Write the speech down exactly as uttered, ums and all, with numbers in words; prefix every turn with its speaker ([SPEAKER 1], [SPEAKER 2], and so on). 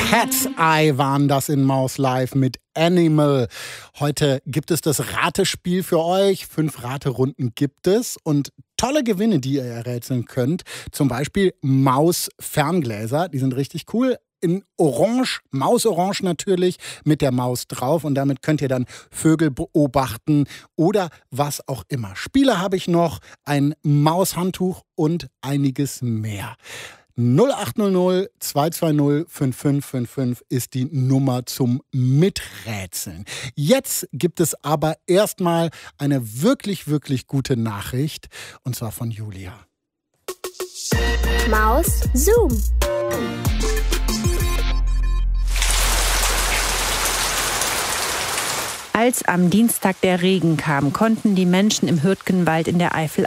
[SPEAKER 1] Cat's Eye waren das in Maus Live mit Animal. Heute gibt es das Ratespiel für euch. Fünf Raterunden gibt es und tolle Gewinne, die ihr errätseln könnt. Zum Beispiel Maus-Ferngläser, die sind richtig cool. In Orange, Mausorange natürlich, mit der Maus drauf. Und damit könnt ihr dann Vögel beobachten oder was auch immer. Spiele habe ich noch, ein Maushandtuch und einiges mehr. null acht null null zwei zwei null fünf fünf fünf fünf ist die Nummer zum Miträtseln. Jetzt gibt es aber erstmal eine wirklich, wirklich gute Nachricht. Und zwar von Julia.
[SPEAKER 2] Maus Zoom.
[SPEAKER 3] Als am Dienstag der Regen kam, konnten die Menschen im Hürtgenwald in der Eifel